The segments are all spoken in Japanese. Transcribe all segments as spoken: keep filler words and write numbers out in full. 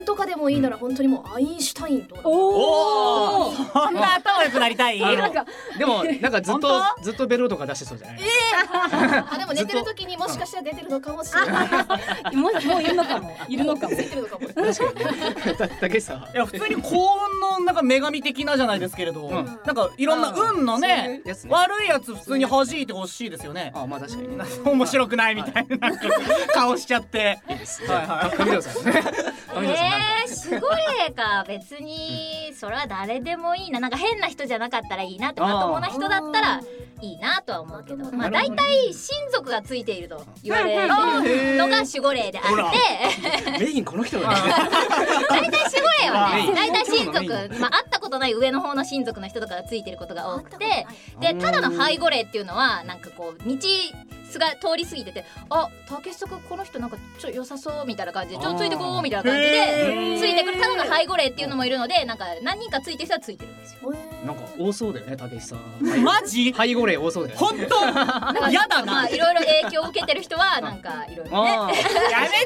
とかでもいいなら本当にもうアインシュタインとか。 おお、 そんな頭良くなりたい？ なんかでもなんかずっとずっとベルとか出してそうじゃない？ あでも寝てる時にもしかしたら出てるのかもしれない。 もうもういるのかもいるのかも。 出てるのかも。 確かにね。たけしさん。 いや普通に幸運のなんか女神的なじゃないですけれど、 んなんかいろんな運のねそういうやつね悪いやつ普通に弾いてほしいですよね。 あまあ確かにね。 面白くないみたいななんか顔しちゃって。 いいです。 はいはい上條さんね。上條さんなんか。 えー、守護霊か。別にそれは誰でもいいな。なんか変な人じゃなかったらいいなって、まともな人だったらいいなとは思うけど、まあ大体親族がついていると言われるのが守護霊であってメインこの人だね。 大体守護霊はね、大体親メイン族、まあ会ったことない上の方の親族の人とかがついてることが多くて、でただの背後霊っていうのはなんかこう道すが通り過ぎてて、あ、竹下くんこの人なんかちょ良さそうみたいな感じでちょっとついてこうみたいな感じでついてくるただの背後霊っていうのもいるので、なんか何人かついてる人はついてるんですよ。 なんか多そうだよね、たけしさん。 マジ？ 背後霊多そうだよね。 本当？やだな。 まあいろいろ影響を受けてる人はなんかいろいろね。 あーやめてよ。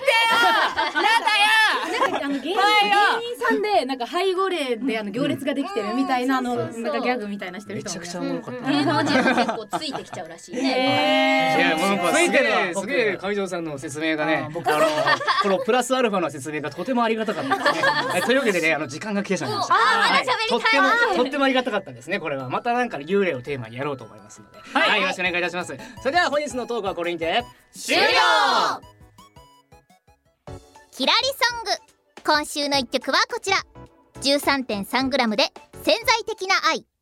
やだよ。 なんかあの芸人芸人さんでなんか背後霊であの行列ができてるみたいなあのなんかギャグみたいなしてる人もね。 めちゃくちゃおもろかった。 芸能人も結構ついてきちゃうらしいね。 いやもうなんかすげついてるわえすげえ上条さんの説明がね、 あー僕あのこのプラスアルファの説明がとてもありがたかったですね。はいというわけでね、あの時間が来てしまいました。 あーまだはい喋りたいわとってもとってもありがたかったですね。これはまたなんか幽霊をテーマにやろうと思いますので、はい、よろしくお願いいたします。それでは本日のトークはこれにて終了。 キラリソング、今週の一曲はこちら。 じゅうさんてんさんグラム で潜在的な愛。